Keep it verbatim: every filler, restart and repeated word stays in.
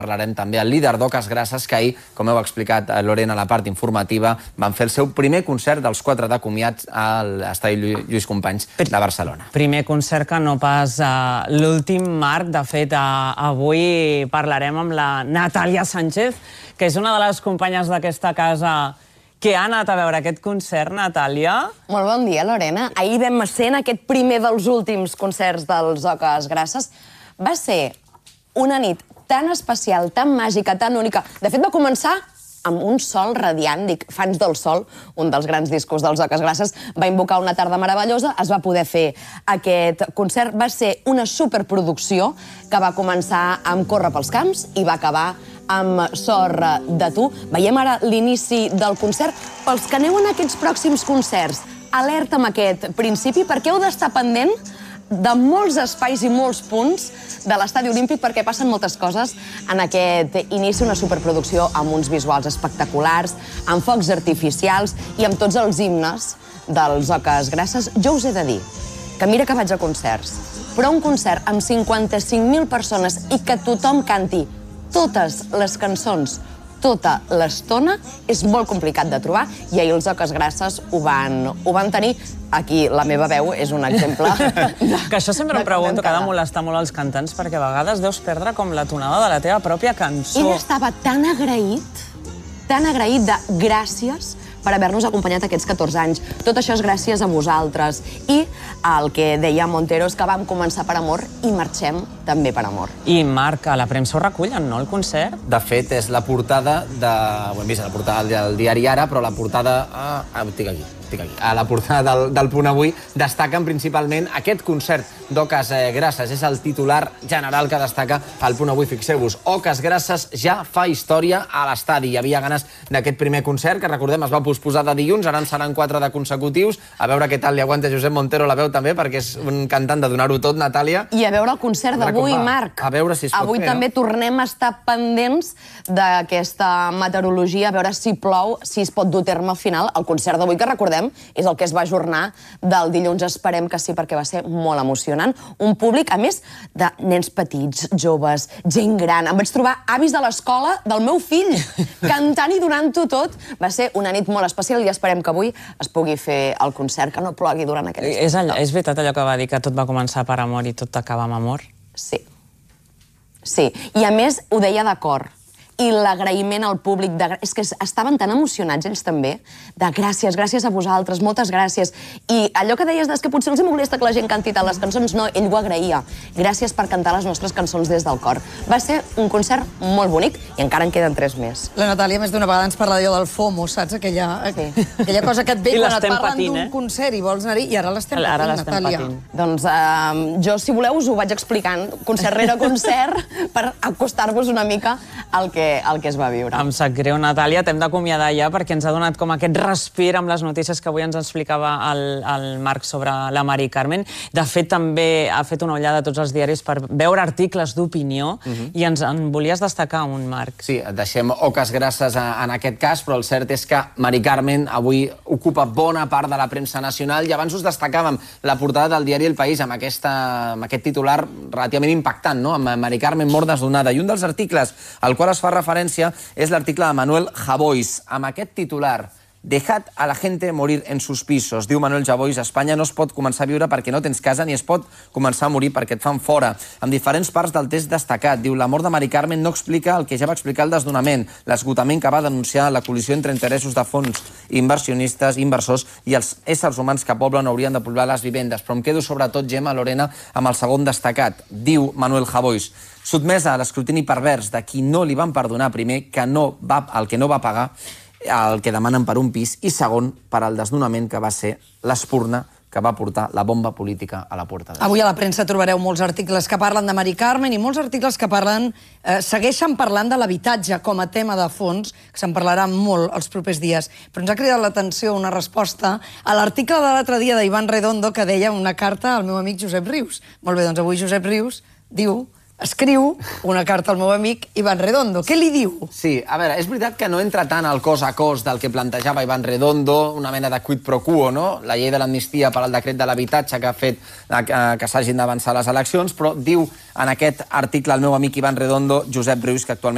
Parlarem també al líder d'Oques Grasses, que ahir, com heu explicat, Lorena, a la part informativa, van fer el seu primer concert dels quatre de comiats a l'estadi Lluís Companys de Barcelona. Primer concert que no pas l'últim, Marc. De fet, avui parlarem amb la Natàlia Sánchez, que és una de les companyes d'aquesta casa que ha anat a veure aquest concert. Natàlia? Molt bon dia, Lorena. Ahir vam ser en aquest primer dels últims concerts dels Oques Grasses. Va ser una nit tan especial, tan màgica, tan única. De fet, va començar amb un sol radiant. Dic, Fans del Sol, un dels grans discos dels Oques Grasses, va invocar una tarda meravellosa, es va poder fer aquest concert. Va ser una superproducció que va començar amb Córrer pels camps i va acabar amb Sort de tu. Veiem ara l'inici del concert. Pels que aneu en aquests pròxims concerts, alerta amb aquest principi, perquè heu d'estar pendent de molts espais i molts punts de l'Estadi Olímpic, perquè passen moltes coses en aquest inici, una superproducció amb uns visuals espectaculars, amb focs artificials i amb tots els himnes dels Oques Grasses. Jo us he de dir que mira que vaig a concerts, però un concert amb cinquanta-cinc mil persones i que tothom canti totes les cançons tota l'estona és molt complicat de trobar, i ahir els Oques Grasses ho van, ho van tenir. Aquí la meva veu és un exemple. Que això sempre em pregunto, que ha de molestar molt els cantants, perquè a vegades deus perdre com la tonada de la teva pròpia cançó. Ell estava tan agraït, tan agraït de gràcies per haver-nos acompanyat aquests catorze anys. Tot això és gràcies a vosaltres. I el que deia Montero és que vam començar per amor i marxem també per amor. I, Marc, a la premsa ho recullen, no, el concert? De fet, és la portada de... Ho hem vist a la portada del diari Ara, però la portada... Ah, estic aquí, estic aquí. A la portada del, del Punt Avui destaquen principalment aquest concert d'Oques Grasses. És el titular general que destaca el Punt Avui. Fixeu-vos, Oques Grasses ja fa història a l'estadi. Hi havia ganes d'aquest primer concert, que recordem es va posposar de dilluns, ara en seran quatre de consecutius. A veure què tal li aguanta Josep Montero la veu també, perquè és un cantant de donar-ho tot, Natàlia. I a veure el concert d'avui, Marc. A veure si es pot Avui fer, també no? tornem a estar pendents d'aquesta meteorologia, a veure si plou, si es pot dur a terme al final. El concert d'avui, que recordem, és el que es va ajornar del dilluns. Esperem que sí, perquè va ser molt emocionant. Un públic, a més, de nens petits, joves, gent gran. Em vaig trobar avis de l'escola del meu fill cantant i donant-ho tot. Va ser una nit molt especial i esperem que avui es pugui fer el concert, que no plogui durant aquest estiu. És, allò, és veritat allò que va dir, que tot va començar per amor i tot acaba amb amor? Sí. Sí. I a més ho deia de cor. I l'agraïment al públic, de... és que estaven tan emocionats ells també, de gràcies, gràcies a vosaltres, moltes gràcies. I allò que deies, és que potser els molesta que la gent canti tant les cançons, no, ell ho agraïa. Gràcies per cantar les nostres cançons des del cor. Va ser un concert molt bonic i encara en queden tres més. La Natàlia més d'una vegada ens parla d'allò del FOMO, saps? Aquella, sí. aquella cosa que et ve quan et parlen d'un eh? concert i vols anar-hi, i ara l'estem patint, ara Natàlia. patint. Doncs eh, jo, si voleu, us ho vaig explicant concert rere concert per acostar-vos una mica al que el que es va viure. Em sap greu, Natàlia, t'hem d'acomiadar ja, perquè ens ha donat com aquest respir amb les notícies que avui ens explicava el, el Marc sobre la Mari Carmen. De fet, també ha fet una ullada a tots els diaris per veure articles d'opinió, uh-huh. i ens en volies destacar un, Marc. Sí, deixem Oques Grasses en aquest cas, però el cert és que Mari Carmen avui ocupa bona part de la premsa nacional, i abans us destacàvem la portada del diari El País amb, aquesta, amb aquest titular relativament impactant, no? Amb Mari Carmen mort desnonada. I un dels articles al qual es fa referència és l'article de Manuel Javois, amb aquest titular: Dejad a la gente morir en sus pisos. Diu Manuel Javois, a Espanya no es pot començar a viure perquè no tens casa, ni es pot començar a morir perquè et fan fora. Amb diferents parts del text destacat, diu: la mort de Mari Carmen no explica el que ja va explicar el desnonament, l'esgotament que va denunciar, la col·lisió entre interessos de fons inversionistes, inversors i els éssers humans que poblen o haurien de poblar les vivendes. Però em quedo sobretot, Gemma, Lorena, amb el segon destacat. Diu Manuel Javois: sotmesa a l'escrutini pervers de qui no li van perdonar primer que no va, el que no va pagar, el que demanen per un pis, i segon, per al desnonament que va ser l'espurna que va portar la bomba política a la porta de... Avui a la premsa trobareu molts articles que parlen de Mari Carmen i molts articles que parlen, eh, segueixen parlant de l'habitatge com a tema de fons, que se'n parlarà molt els propers dies. Però ens ha cridat l'atenció una resposta a l'article de l'altre dia d'Ivan Redondo, que deia una carta al meu amic Josep Rius. Molt bé, doncs avui Josep Rius diu... escriu una carta al meu amic Ivan Redondo. Què li diu? Sí, a veure, és veritat que no entra tant al cos a cos del que plantejava Ivan Redondo, una mena de quid pro quo, no? La llei de l'amnistia per al decret de l'habitatge que ha fet que s'hagin d'avançar les eleccions, però diu en aquest article el meu amic Ivan Redondo, Josep Rius, que actualment